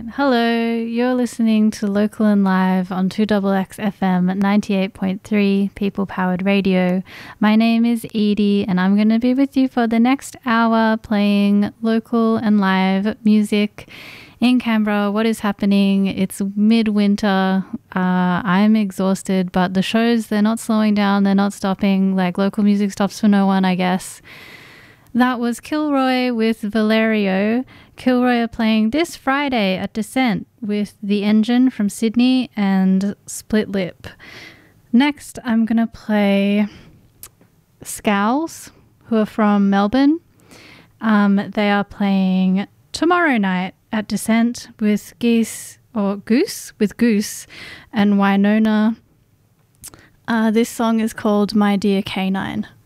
right. Hello, you're listening to Local and Live on 2XX FM at 98.3 People Powered Radio. My name is Edie and I'm going to be with you for the next hour playing local and live music in Canberra. What is happening? It's midwinter. I'm exhausted, but the shows, they're not slowing down. They're not stopping. Like, local music stops for no one, I guess. That was Kilroy with Valerio. Kilroy are playing this Friday at Descent with The Engine from Sydney and Split Lip. Next, I'm going to play Scowls, who are from Melbourne. They are playing tomorrow night at Descent with Goose and Winona. This song is called My Dear Canine.